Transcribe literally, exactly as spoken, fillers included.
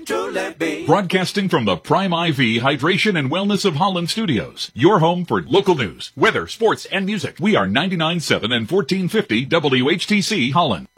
Broadcasting from the Prime I V Hydration and Wellness of Holland Studios, your home for local news, weather, sports, and music. We are ninety-nine point seven and fourteen fifty W H T C Holland.